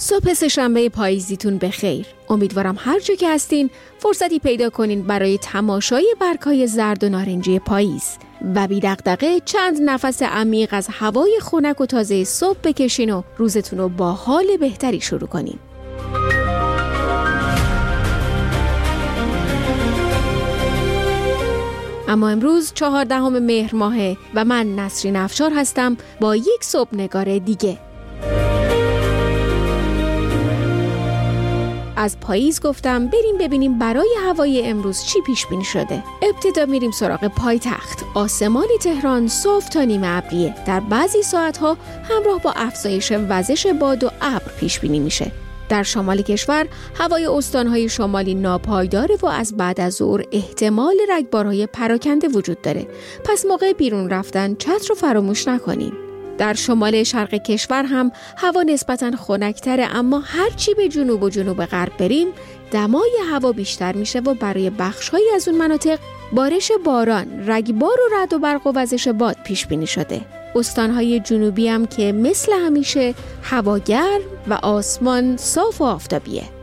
صبح سه‌شنبه پاییزیتون بخیر. امیدوارم هر جا که هستین فرصتی پیدا کنین برای تماشای برگ‌های زرد و نارنجی پاییز و بی دغدغه چند نفس عمیق از هوای خنک و تازه صبح بکشین و روزتون رو با حال بهتری شروع کنین. اما امروز 14 مهر ماهه و من نسرین افشار هستم با یک صبح نگار دیگه. از پاییز گفتم بریم ببینیم برای هوای امروز چی پیش بینی شده. ابتدا میریم سراغ پایتخت. آسمان تهران صبح تا نیمه ابریه. در بعضی ساعتها همراه با افزایش وزش باد و ابر پیش بینی میشه. در شمال کشور هوای استانهای شمالی ناپایداره و از بعد از ظهر احتمال رگبارهای پراکنده وجود داره. پس موقع بیرون رفتن چتر رو فراموش نکنین. در شمال شرق کشور هم هوا نسبتاً خنک‌تره، اما هرچی به جنوب و جنوب غرب بریم دمای هوا بیشتر میشه و برای بخش‌هایی از اون مناطق بارش باران، رگبار و رعد و برق و وزش باد پیش بینی شده. استانهای جنوبی هم که مثل همیشه هوا گرم و آسمان صاف و آفتابیه.